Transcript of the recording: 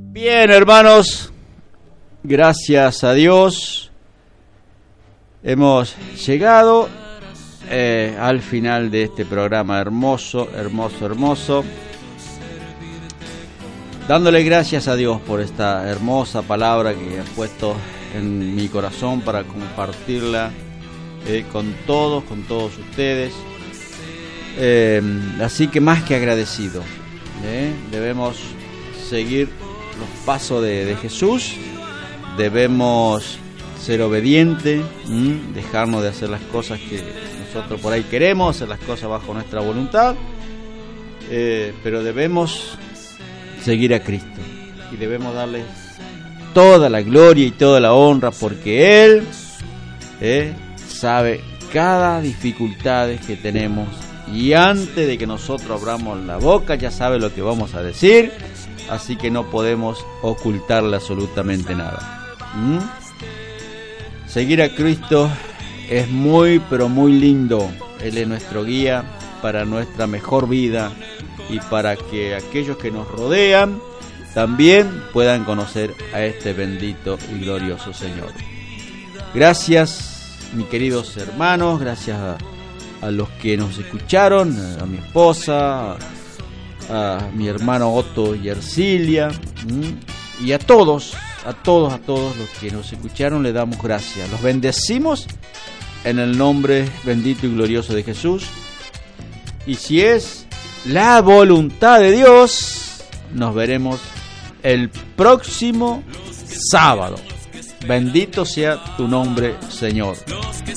Bien, hermanos, gracias a Dios hemos llegado al final de este programa hermoso, dándole gracias a Dios por esta hermosa palabra que ha puesto en mi corazón para compartirla con todos ustedes. Así que más que agradecido, debemos seguir los pasos de Jesús, debemos ser obedientes, dejarnos de hacer las cosas que nosotros por ahí queremos, hacer las cosas bajo nuestra voluntad, pero debemos seguir a Cristo y debemos darle toda la gloria y toda la honra, porque Él sabe cada dificultad que tenemos, y antes de que nosotros abramos la boca ya sabe lo que vamos a decir, así que no podemos ocultarle absolutamente nada. Seguir a Cristo es muy, pero muy lindo. Él es nuestro guía para nuestra mejor vida y para que aquellos que nos rodean también puedan conocer a este bendito y glorioso Señor. Gracias, mis queridos hermanos, gracias a los que nos escucharon, a mi esposa, a mi hermano Otto y Ercilia, y a todos los que nos escucharon, le damos gracias. Los bendecimos en el nombre bendito y glorioso de Jesús. Y si es la voluntad de Dios, nos veremos el próximo sábado. Bendito sea tu nombre, Señor.